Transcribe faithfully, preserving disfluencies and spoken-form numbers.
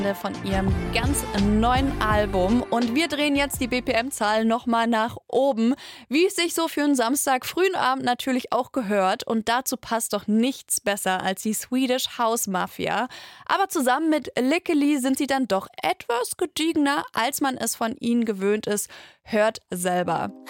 von ihrem ganz neuen Album. Und wir drehen jetzt die B P M-Zahl nochmal nach oben, wie es sich so für einen Samstag frühen Abend natürlich auch gehört. Und dazu passt doch nichts besser als die Swedish House Mafia. Aber zusammen mit Lickely sind sie dann doch etwas gediegener, als man es von ihnen gewöhnt ist. Hört selber.